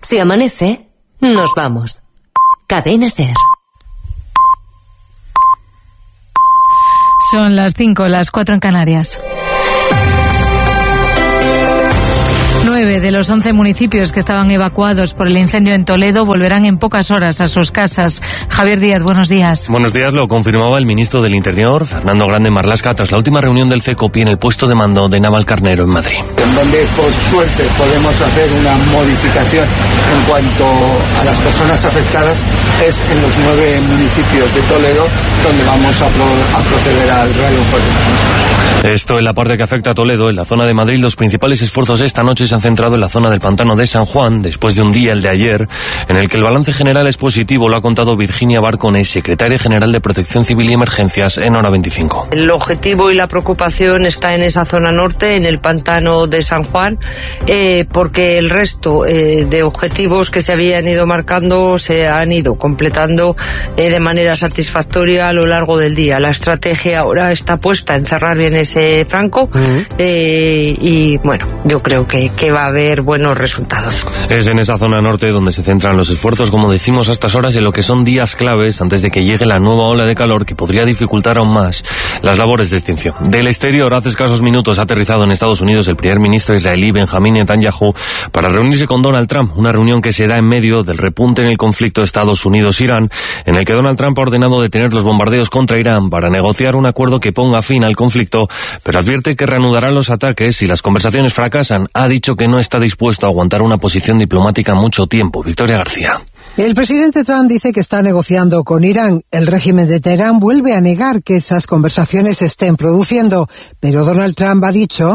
Si amanece, nos vamos. Cadena SER. Son las 5, las 4 en Canarias. 9 de los 11 municipios que estaban evacuados por el incendio en Toledo volverán en pocas horas a sus casas. Javier Díaz, buenos días. Buenos días, lo confirmaba el ministro del Interior, Fernando Grande Marlaska, tras la última reunión del CECOPI en el puesto de mando de Navalcarnero en Madrid. En donde, por suerte, podemos hacer una modificación en cuanto a las personas afectadas es en los 9 municipios de Toledo, donde vamos a proceder al realojo. Esto en la parte que afecta a Toledo. En la zona de Madrid, los principales esfuerzos esta noche se han centrado en la zona del pantano de San Juan, después de un día, el de ayer, en el que el balance general es positivo. Lo ha contado Virginia Barconés, secretaria general de Protección Civil y Emergencias en Hora 25. El objetivo y la preocupación está en esa zona norte, en el pantano de San Juan, porque el resto de objetivos que se habían ido marcando se han ido completando de manera satisfactoria a lo largo del día. La estrategia ahora está puesta en cerrar bien ese franco y bueno, yo creo que va a haber buenos resultados. Es en esa zona norte donde se centran los esfuerzos, como decimos a estas horas, en lo que son días claves antes de que llegue la nueva ola de calor que podría dificultar aún más las labores de extinción. Del exterior, hace escasos minutos ha aterrizado en Estados Unidos el primer ministro israelí Benjamín Netanyahu para reunirse con Donald Trump, una reunión que se da en medio del repunte en el conflicto Estados Unidos-Irán, en el que Donald Trump ha ordenado detener los bombardeos contra Irán para negociar un acuerdo que ponga fin al conflicto, pero advierte que reanudará los ataques si las conversaciones fracasan. Ha dicho que no está dispuesto a aguantar una posición diplomática mucho tiempo. Victoria García. El presidente Trump dice que está negociando con Irán. El régimen de Teherán vuelve a negar que esas conversaciones se estén produciendo, pero Donald Trump ha dicho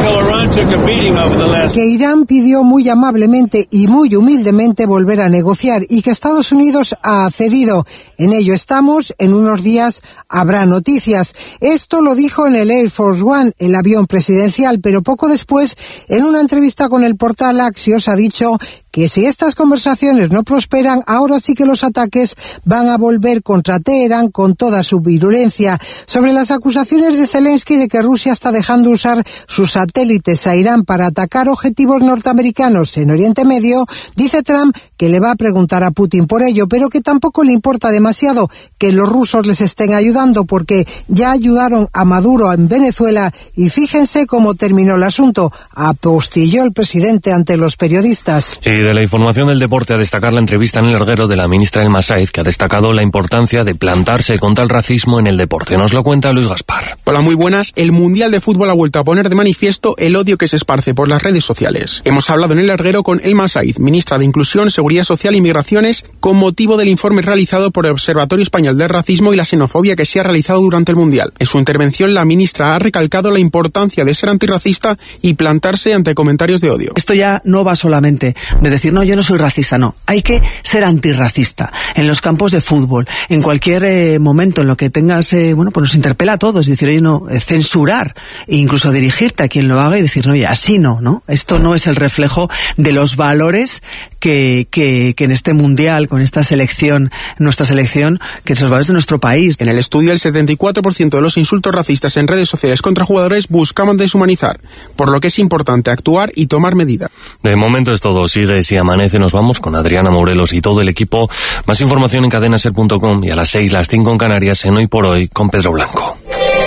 que Irán pidió muy amablemente y muy humildemente volver a negociar y que Estados Unidos ha cedido. En ello estamos, en unos días habrá noticias. Esto lo dijo en el Air Force One, el avión presidencial, pero poco después, en una entrevista con el portal Axios, ha dicho que si estas conversaciones no prosperan, ahora sí que los ataques van a volver contra Teherán con toda su virulencia. Sobre las acusaciones de Zelensky de que Rusia está dejando usar sus satélites a Irán para atacar objetivos norteamericanos en Oriente Medio, dice Trump que le va a preguntar a Putin por ello, pero que tampoco le importa demasiado que los rusos les estén ayudando, porque ya ayudaron a Maduro en Venezuela y fíjense cómo terminó el asunto. Apostilló el presidente ante los periodistas. De la información del deporte, a destacar la entrevista en El Larguero de la ministra Elma Saiz, que ha destacado la importancia de plantarse contra el racismo en el deporte. Nos lo cuenta Luis Gaspar. Hola, muy buenas. El Mundial de Fútbol ha vuelto a poner de manifiesto el odio que se esparce por las redes sociales. Hemos hablado en El Larguero con Elma Saiz, ministra de Inclusión, Seguridad Social y Migraciones, con motivo del informe realizado por el Observatorio Español del Racismo y la Xenofobia que se ha realizado durante el Mundial. En su intervención, la ministra ha recalcado la importancia de ser antirracista y plantarse ante comentarios de odio. Esto ya no va solamente de decir, no, yo no soy racista, no. Hay que ser antirracista en los campos de fútbol, en cualquier momento en lo que tengas, pues nos interpela a todos, decir, oye, no, censurar e incluso dirigirte a quien lo haga y decir, no, oye, así no. Esto no es el reflejo de los valores que en este mundial, con esta selección, nuestra selección, que son los valores de nuestro país. En el estudio, el 74% de los insultos racistas en redes sociales contra jugadores buscaban deshumanizar, por lo que es importante actuar y tomar medidas. De momento es todo. Sigue Si Amanece. Nos vamos con Adriana Morelos y todo el equipo. Más información en cadenaser.com y a las 6, las 5 en Canarias, en Hoy por Hoy, con Pedro Blanco.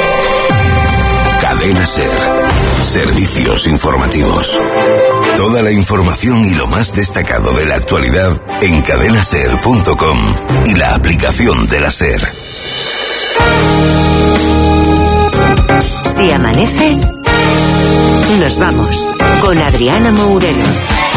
Cadena Ser. Servicios informativos. Toda la información y lo más destacado de la actualidad en cadenaser.com y la aplicación de la SER. Si amanece, nos vamos con Adriana Morelos.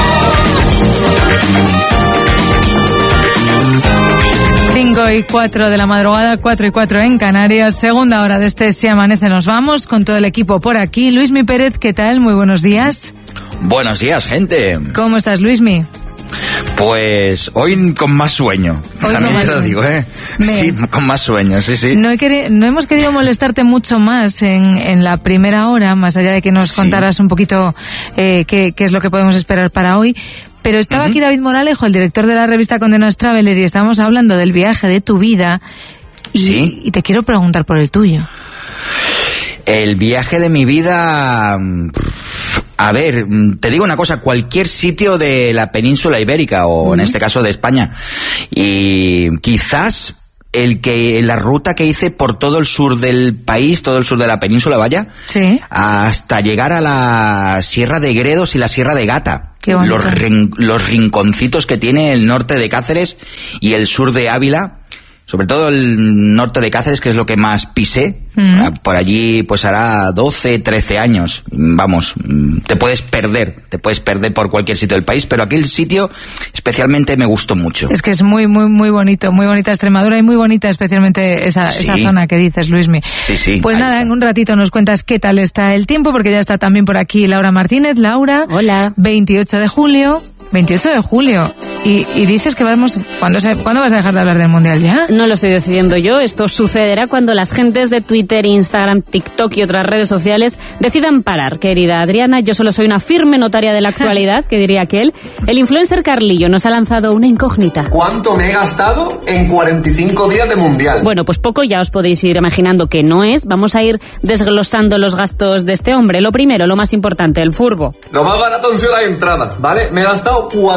Cinco y 4 de la madrugada, 4 y 4 en Canarias, segunda hora de este Si Amanece Nos Vamos, con todo el equipo por aquí. Luismi Pérez, ¿qué tal? Muy buenos días. Buenos días, gente. ¿Cómo estás, Luismi? Pues hoy con más sueño, también te lo digo, ¿eh? Sí, con más sueño, sí. No hemos querido molestarte mucho más en la primera hora, más allá de que nos contaras un poquito qué es lo que podemos esperar para hoy. Pero estaba aquí David Moralejo, el director de la revista Condenados Traveler, y estamos hablando del viaje de tu vida. Y te quiero preguntar por el tuyo. El viaje de mi vida... A ver, te digo una cosa, cualquier sitio de la península ibérica, o en este caso de España, y quizás la ruta que hice por todo el sur del país, todo el sur de la península, vaya, sí, hasta llegar a la Sierra de Gredos y la Sierra de Gata. Los rinconcitos que tiene el norte de Cáceres y el sur de Ávila, sobre todo el norte de Cáceres, que es lo que más pisé. Por allí pues hará 12, 13 años. Vamos, te puedes perder por cualquier sitio del país, pero aquel sitio especialmente me gustó mucho. Es que es muy, muy, muy bonito, muy bonita Extremadura y muy bonita especialmente esa zona que dices, Luismi. Sí. Pues nada, está. En un ratito nos cuentas qué tal está el tiempo, porque ya está también por aquí Laura Martínez. Laura, hola. 28 de julio. Y dices que vamos... ¿Cuándo vas a dejar de hablar del Mundial ya? No lo estoy decidiendo yo. Esto sucederá cuando las gentes de Twitter, Instagram, TikTok y otras redes sociales decidan parar. Querida Adriana, yo solo soy una firme notaria de la actualidad, que diría aquel. El influencer Carlillo nos ha lanzado una incógnita. ¿Cuánto me he gastado en 45 días de Mundial? Bueno, pues poco, ya os podéis ir imaginando que no es. Vamos a ir desglosando los gastos de este hombre. Lo primero, lo más importante, el furbo. Lo más barato han sido las entradas, ¿vale? Me he gastado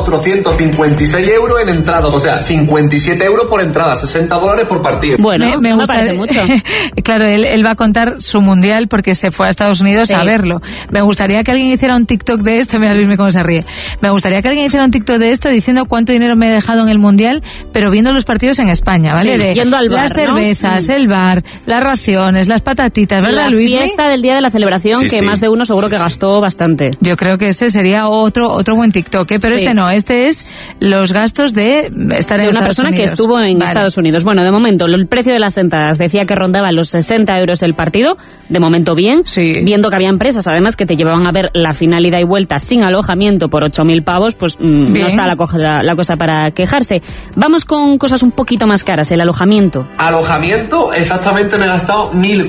456 euros en entradas, o sea, 57 euros por entrada, $60 por partido. Bueno, me gusta, parece mucho. Claro, él va a contar su Mundial porque se fue a Estados Unidos a verlo. Me gustaría que alguien hiciera un TikTok de esto, mira Luismi cómo se ríe. Me gustaría que alguien hiciera un TikTok de esto diciendo cuánto dinero me he dejado en el Mundial, pero viendo los partidos en España, ¿vale? Sí, yendo al bar, las cervezas, el bar, las raciones, las patatitas, ¿verdad, Luismi? La fiesta del día de la celebración, que más de uno seguro que gastó bastante. Yo creo que ese sería otro buen TikTok, ¿eh? Pero este no, este es los gastos de estar en Estados Unidos. De una persona que estuvo en Estados Unidos. Bueno, de momento, el precio de las entradas decía que rondaba los 60 euros el partido. De momento bien. Sí. Viendo que había empresas, además, que te llevaban a ver la final ida y vuelta sin alojamiento por 8.000 pavos, pues no está la cosa para quejarse. Vamos con cosas un poquito más caras, el alojamiento. Alojamiento, exactamente me he gastado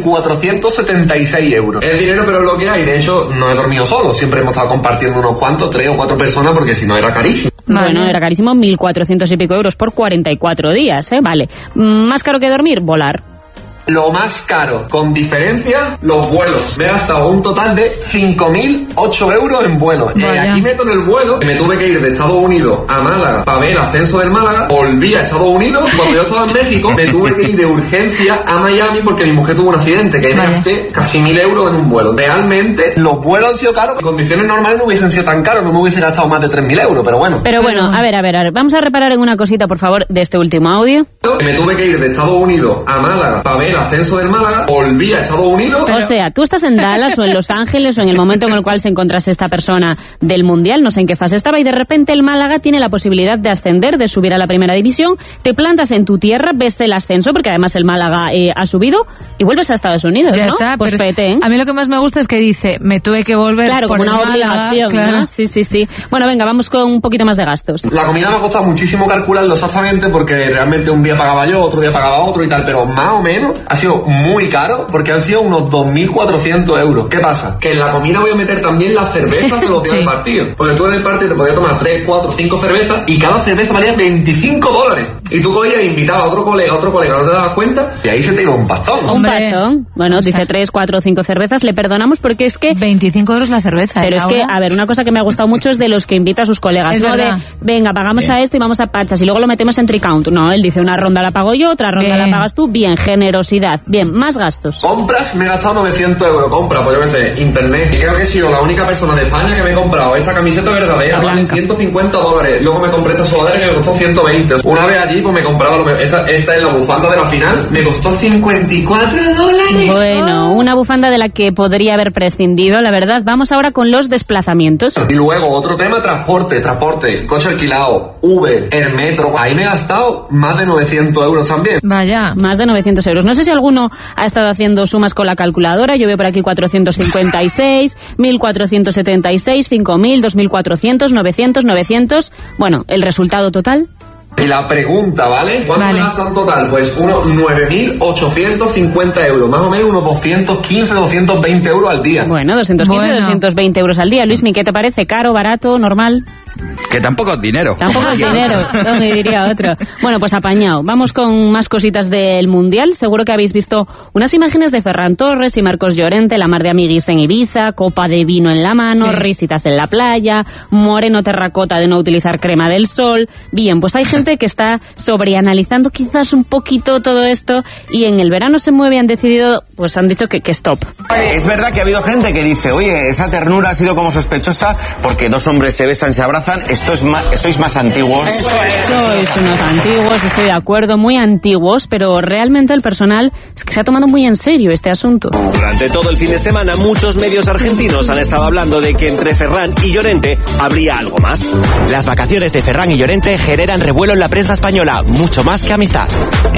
1.476 euros. Es dinero, pero es lo que hay. De hecho, no he dormido solo. Siempre hemos estado compartiendo unos cuantos, 3 o 4 personas, porque si no era carísimo. Bueno, era carísimo, 1.400 y pico euros por 44 días, ¿eh? Vale. ¿Más caro que dormir? Volar. Lo más caro, con diferencia, los vuelos. Me he gastado un total de 5.008 euros en vuelos. Aquí meto en el vuelo, me tuve que ir de Estados Unidos a Málaga para ver el ascenso del Málaga. Volví a Estados Unidos. Cuando yo estaba en México, me tuve que ir de urgencia a Miami porque mi mujer tuvo un accidente, que ahí me gasté casi 1.000 euros en un vuelo. Realmente, los vuelos han sido caros. En condiciones normales no hubiesen sido tan caros, no me hubiese gastado más de 3.000 euros, pero bueno. Pero bueno, a ver. Vamos a reparar en una cosita, por favor, de este último audio. Me tuve que ir de Estados Unidos a Málaga para ver el ascenso del Málaga, volví a Estados Unidos. O sea, tú estás en Dallas o en Los Ángeles o en el momento en el cual se encontrase esta persona del Mundial, no sé en qué fase estaba, y de repente el Málaga tiene la posibilidad de ascender, de subir a la primera división, te plantas en tu tierra, ves el ascenso, porque además el Málaga ha subido, y vuelves a Estados Unidos, ya ¿no? Está, pues fete, ¿eh? A mí lo que más me gusta es que dice, me tuve que volver claro, por como una Málaga, obligación, claro. ¿no? Sí. Bueno, venga, vamos con un poquito más de gastos. La comida me ha costado muchísimo calcularlo exactamente, porque realmente un día pagaba yo, otro día pagaba otro y tal, pero más o menos ha sido muy caro, porque han sido unos 2.400 euros. ¿Qué pasa? Que en la comida voy a meter también las cervezas de los días del partido. Porque tú en el partido te podías tomar 3, 4, 5 cervezas y cada cerveza valía $25. Y tú cogías e invitabas a otro colega, no te dabas cuenta, y ahí se te iba un pastón. Un pastón. Bueno, dice 3, 4, 5 cervezas, le perdonamos porque es que... 25 euros la cerveza. Pero es que, a ver, una cosa que me ha gustado mucho es de los que invita a sus colegas. Es no verdad. De, venga, pagamos a esto y vamos a Pachas y luego lo metemos en tricount. No, él dice una ronda la pago yo, otra ronda la pagas tú. Bien, generosidad. Bien, más gastos. Compras, me he gastado 900 euros. Compra, pues yo qué sé, internet. Y creo que he sido la única persona de España que me he comprado esa camiseta verdadera. Vale $150. Luego me compré esta sudadera que me costó 120. Una vez allí, pues me compraba esta es la bufanda de la final. Me costó $54. Bueno, una bufanda de la que podría haber prescindido, la verdad. Vamos ahora con los desplazamientos. Y luego, otro tema, transporte, coche alquilado, Uber, el metro. Ahí me he gastado más de 900 euros también. Vaya. Más de 900 euros. No sé si alguno ha estado haciendo sumas con la calculadora. Yo veo por aquí 456, 1.476, 5.000, 2.400, 900. Bueno, el resultado total. Y la pregunta, ¿vale? ¿Cuánto me gasta en total? Pues unos 9.850 euros, más o menos unos 215, 220 euros al día. Bueno, 215, 220 euros al día. Luismi, ¿qué te parece? ¿Caro, barato, normal? Que tampoco es dinero. Tampoco es dinero, no me diría otro. Bueno, pues apañado. Vamos con más cositas del Mundial. Seguro que habéis visto unas imágenes de Ferran Torres y Marcos Llorente, la mar de amiguis en Ibiza, copa de vino en la mano, sí, risitas en la playa, moreno terracota de no utilizar crema del sol. Bien, pues hay gente que está sobreanalizando quizás un poquito todo esto y en el verano se mueve, han decidido, pues han dicho que stop. Es verdad que ha habido gente que dice, oye, esa ternura ha sido como sospechosa porque dos hombres se besan, se abrazan, sois más antiguos. Sois unos antiguos, estoy de acuerdo, muy antiguos, pero realmente el personal es que se ha tomado muy en serio este asunto. Durante todo el fin de semana, muchos medios argentinos han estado hablando de que entre Ferran y Llorente habría algo más. Las vacaciones de Ferran y Llorente generan revuelo en la prensa española, mucho más que amistad.